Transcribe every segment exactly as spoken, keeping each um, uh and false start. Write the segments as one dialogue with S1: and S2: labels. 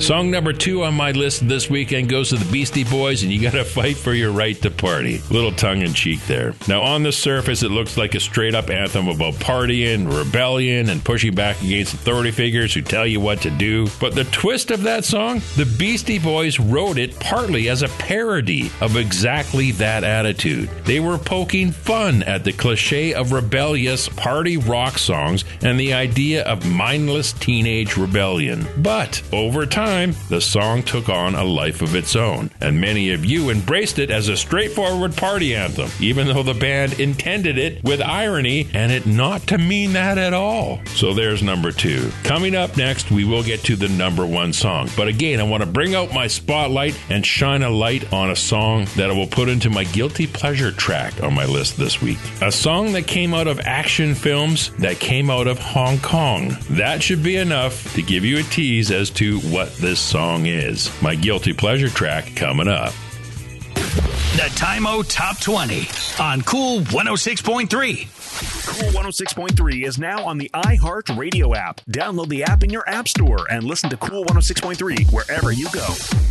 S1: Song number two on my list this weekend goes to the Beastie Boys, and You Gotta Fight for Your Right to Party. Little tongue-in-cheek there. Now, on the surface, it looks like a straight-up anthem about partying, rebellion, and pushing back against authority figures who tell you what to do. But the twist of that song? The Beastie Boys wrote it partly as a parody of exactly that attitude. They were poking fun at the cliche of rebellious party rock songs and the idea of mindless teenage rebellion. But over time, the song took on a life of its own, and many of you embraced it as a straightforward party anthem, even though the band intended it with irony and it not to mean that at all. So there's number two. Coming up next, we will get to the number one song. But again, I want to bring out my spotlight and shine a light on a song that I will put into my guilty pleasure track on my list this week. A song that came out of action films that came out of Hong Kong. That should be enough to give you a tease as to what this song is. My guilty pleasure track coming up.
S2: The Time-O Top twenty on Cool one oh six point three.
S3: Cool one oh six point three is now on the iHeart Radio app. Download the app in your app store and listen to Cool one oh six point three wherever you go.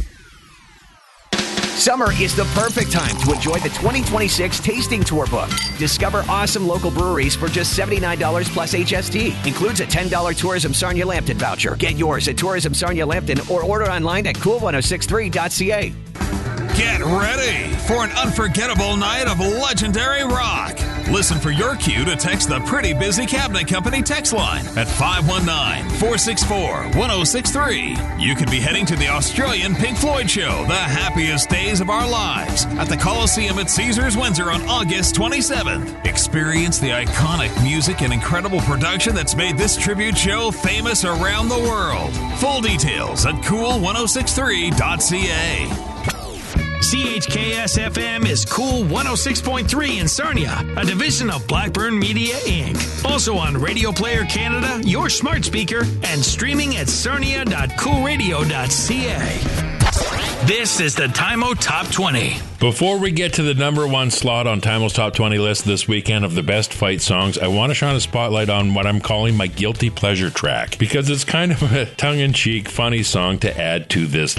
S4: Summer is the perfect time to enjoy the twenty twenty-six Tasting Tour book. Discover awesome local breweries for just seventy-nine dollars plus H S T. Includes a ten dollars Tourism Sarnia Lambton voucher. Get yours at Tourism Sarnia Lambton or order online at cool ten sixty-three dot c a.
S5: Get ready for an unforgettable night of legendary rock. Listen for your cue to text the Pretty Busy Cabinet Company text line at five one nine, four six four, one oh six three. You could be heading to the Australian Pink Floyd show, The Happiest Days of Our Lives, at the Coliseum at Caesars Windsor on August twenty-seventh. Experience the iconic music and incredible production that's made this tribute show famous around the world. Full details at cool ten sixty-three dot c a.
S2: C H K S F M is Cool one oh six point three in Sarnia, a division of Blackburn Media, Incorporated. Also on Radio Player Canada, your smart speaker, and streaming at sarnia dot cool radio dot c a. This is the Time-O Top twenty.
S1: Before we get to the number one slot on Time-O's Top twenty list this weekend of the best fight songs, I want to shine a spotlight on what I'm calling my guilty pleasure track, because it's kind of a tongue-in-cheek, funny song to add to this